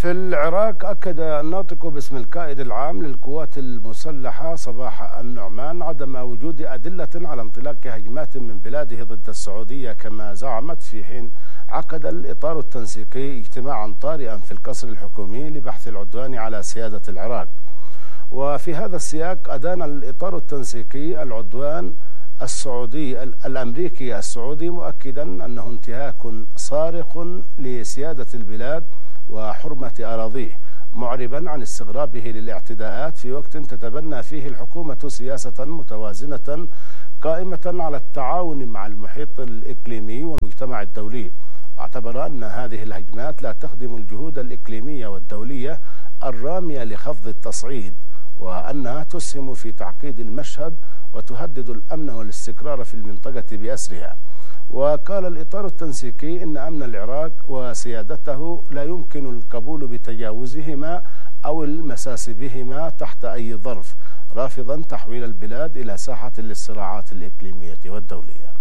في العراق أكد الناطق باسم القائد العام للقوات المسلحة صباح النعمان عدم وجود أدلة على انطلاق هجمات من بلاده ضد السعودية كما زعمت، في حين عقد الإطار التنسيقي اجتماعا طارئا في القصر الحكومي لبحث العدوان على سيادة العراق. وفي هذا السياق أدان الإطار التنسيقي العدوان الأمريكي السعودي، مؤكدا أنه انتهاك صارخ لسيادة البلاد وحرمة أراضيه، معربا عن استغرابه للاعتداءات في وقت تتبنى فيه الحكومة سياسة متوازنة قائمة على التعاون مع المحيط الإقليمي والمجتمع الدولي. واعتبر أن هذه الهجمات لا تخدم الجهود الإقليمية والدولية الرامية لخفض التصعيد، وأنها تسهم في تعقيد المشهد وتهدد الأمن والاستقرار في المنطقة بأسرها. وقال الإطار التنسيقي إن أمن العراق وسيادته لا يمكن القبول بتجاوزهما أو المساس بهما تحت أي ظرف، رافضا تحويل البلاد إلى ساحة للصراعات الإقليمية والدولية.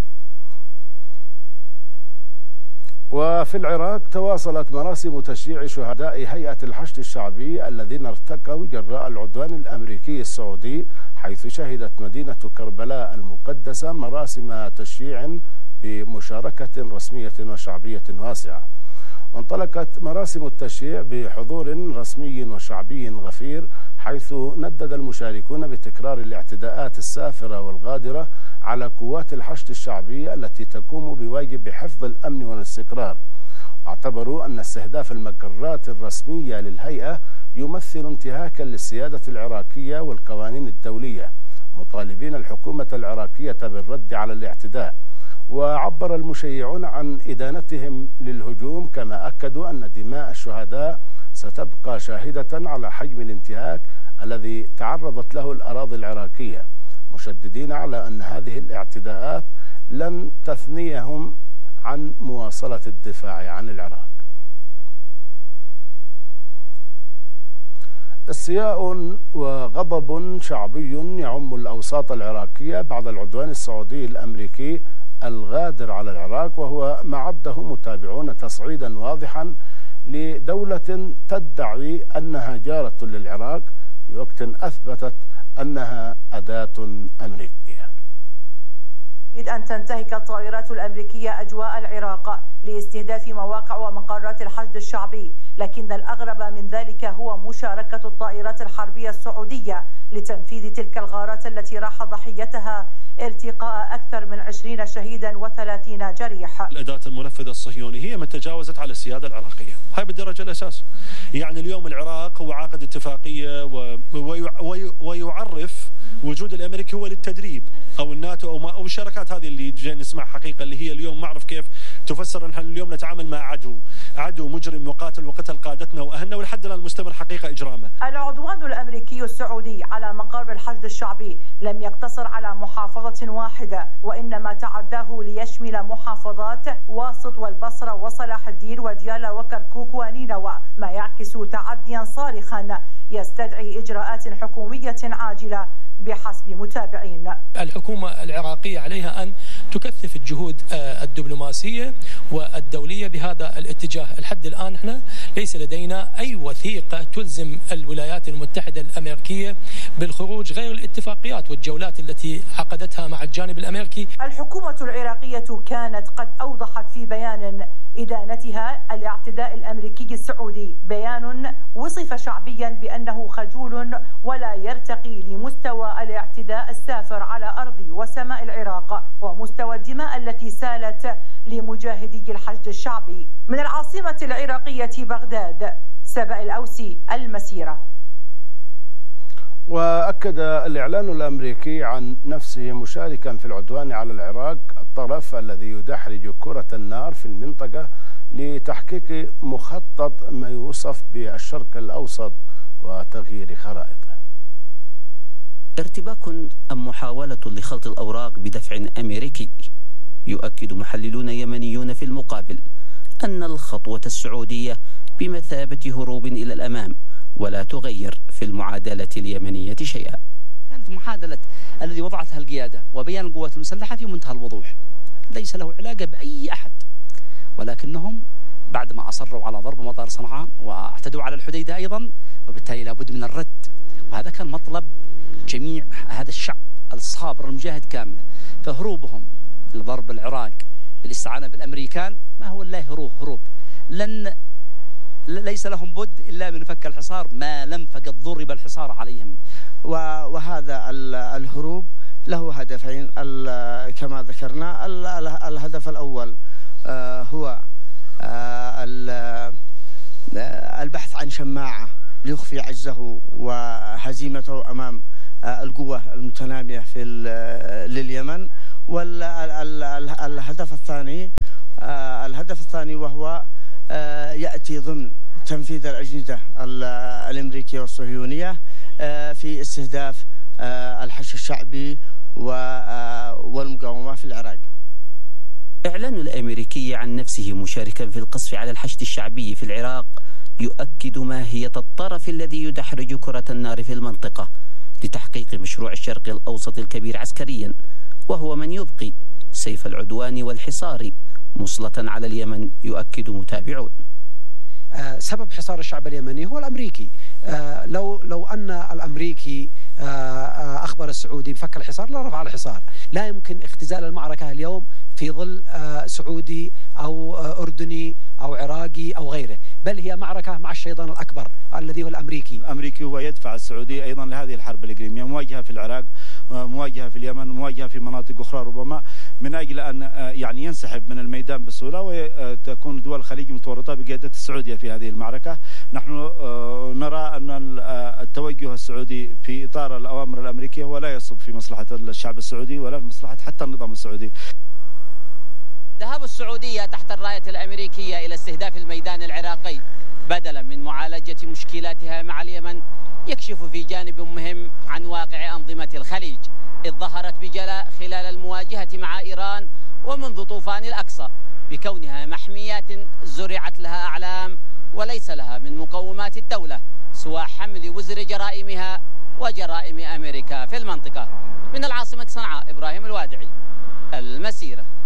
وفي العراق تواصلت مراسم تشييع شهداء هيئة الحشد الشعبي الذين ارتقوا جراء العدوان الأمريكي السعودي، حيث شهدت مدينة كربلاء المقدسة مراسم تشييع بمشاركة رسمية وشعبية واسعة. وانطلقت مراسم التشييع بحضور رسمي وشعبي غفير، حيث ندد المشاركون بتكرار الاعتداءات السافرة والغادرة على قوات الحشد الشعبي التي تقوم بواجب حفظ الأمن والاستقرار. اعتبروا أن استهداف المقرات الرسمية للهيئة يمثل انتهاكا للسيادة العراقية والقوانين الدولية، مطالبين الحكومة العراقية بالرد على الاعتداء. وعبر المشيعون عن إدانتهم للهجوم، كما أكدوا أن دماء الشهداء ستبقى شاهدة على حجم الانتهاك الذي تعرضت له الأراضي العراقية، مشددين على أن هذه الاعتداءات لن تثنيهم عن مواصلة الدفاع عن العراق. استياء وغضب شعبي يعم الأوساط العراقية بعد العدوان السعودي الأمريكي الغادر على العراق، وهو ما عده متابعون تصعيدا واضحا لدولة تدعي أنها جارة للعراق في وقت أثبتت أنها أداة أمريكية. يريد أن تنتهك الطائرات الأمريكية أجواء العراق لاستهداف مواقع ومقرات الحشد الشعبي، لكن الأغرب من ذلك هو مشاركة الطائرات الحربية السعودية لتنفيذ تلك الغارات التي راح ضحيتها ارتقاء أكثر من 20 شهيدا و30 جريح. الأداة المنفذة الصهيوني هي من تجاوزت على السيادة العراقية، هاي بالدرجة الأساس. يعني اليوم العراق هو عاقد اتفاقية ويعرف وجود الأمريكي هو للتدريب أو الناتو أو الشركات هذه اللي جاي نسمع حقيقة، اللي هي اليوم ما أعرف كيف تفسر. نحن اليوم نتعامل مع عدو مجرم وقاتل وقتل قادتنا وأهلنا، ولحد الآن مستمر حقيقة إجرامه. العدوان الأمريكي السعودي على مقر الحشد الشعبي لم يقتصر على محافظة واحدة، وإنما تعداه ليشمل محافظات واسط والبصرة وصلاح الدين وديالى وكركوك ونينوى، ما يعكس تعديا صارخا يستدعي إجراءات حكومية عاجلة بحسب متابعين. الحكومة العراقية عليها أن تكثف الجهود الدبلوماسية والدولية بهذا الاتجاه. لحد الآن احنا ليس لدينا أي وثيقة تلزم الولايات المتحدة الأمريكية بالخروج غير الاتفاقيات والجولات التي عقدتها مع الجانب الأمريكي. الحكومة العراقية كانت قد أوضحت في بيان إدانتها الاعتداء الأمريكي السعودي، بيان وصف شعبيا بأنه خجول ولا يرتقي لمستوى الاعتداء السافر على أرض وسماء العراق ومستوى الدماء التي سالت لمجاهدي الحشد الشعبي. من العاصمة العراقية بغداد، سبأ الأوسي، المسيرة. وأكد الإعلان الأمريكي عن نفسه مشاركا في العدوان على العراق الطرف الذي يدحرج كرة النار في المنطقة لتحقيق مخطط ما يوصف بالشرق الأوسط وتغيير خرائطه. ارتباك أم محاولة لخلط الأوراق بدفع أمريكي؟ يؤكد محللون يمنيون في المقابل أن الخطوة السعودية بمثابة هروب إلى الأمام ولا تغير في المعادلة اليمنية شيئا. كانت معادلة الذي وضعتها القيادة وبيان القوات المسلحة في منتهى الوضوح، ليس له علاقة بأي أحد، ولكنهم بعدما أصروا على ضرب مطار صنعاء واعتدوا على الحديدة أيضا، وبالتالي لابد من الرد. وهذا كان مطلب جميع هذا الشعب الصابر المجاهد كامل. فهروبهم لضرب العراق بالاستعانة بالأمريكان ما هو إلا هروب ليس لهم بد إلا من فك الحصار ما لم فقد ضرب الحصار عليهم. وهذا الهروب له هدفين كما ذكرنا. الهدف الأول هو البحث عن شماعة ليخفي عجزه وهزيمته أمام القوة المتنامية لليمن. والهدف الثاني وهو يأتي ضمن تنفيذ الأجندة الأمريكية والصهيونية في استهداف الحشد الشعبي والمقاومة في العراق. إعلان الأمريكي عن نفسه مشاركا في القصف على الحشد الشعبي في العراق يؤكد ماهية الطرف الذي يدحرج كرة النار في المنطقة لتحقيق مشروع الشرق الأوسط الكبير عسكريا، وهو من يبقي سيف العدوان والحصار مسلطا على اليمن، يؤكد متابعون. سبب حصار الشعب اليمني هو الأمريكي. لو أن الأمريكي أخبر السعودي بفك الحصار لرفع الحصار. لا يمكن اختزال المعركة اليوم في ظل سعودي أو أردني أو عراقي أو غيره، بل هي معركة مع الشيطان الأكبر الذي هو الأمريكي. الأمريكي هو يدفع السعودي أيضا لهذه الحرب الإقليمية، مواجهة في العراق، مواجهة في اليمن، مواجهة في مناطق أخرى، ربما من أجل أن يعني ينسحب من الميدان بسهولة، وتكون دول الخليج متورطة بقيادة السعودية في هذه المعركة. نحن نرى أن التوجه السعودي في إطار الأوامر الأمريكية هو لا يصب في مصلحة الشعب السعودي ولا في مصلحة حتى النظام السعودي. ذهاب السعودية تحت الراية الأمريكية إلى استهداف الميدان العراقي بدلا من معالجة مشكلاتها مع اليمن يكشف في جانب مهم عن واقع أنظمة الخليج، إذ ظهرت بجلاء خلال المواجهة مع إيران ومنذ طوفان الأقصى بكونها محميات زرعت لها أعلام وليس لها من مقومات الدولة سوى حمل وزر جرائمها وجرائم أمريكا في المنطقة. من العاصمة صنعاء، إبراهيم الوادعي، المسيرة.